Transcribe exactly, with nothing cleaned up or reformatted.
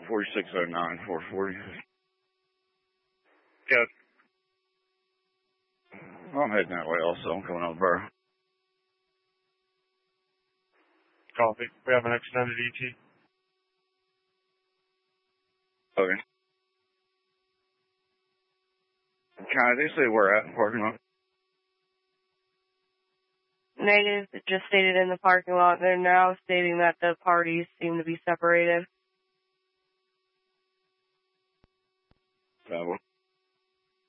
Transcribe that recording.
forty-six oh nine, four forty. Good. Well, I'm heading that way also. I'm coming on the borough. Copy. We have an extended E T. Okay. Kind of, they say we're at in the parking lot. Negative, it just stated in the parking lot. They're now stating that the parties seem to be separated. Uh,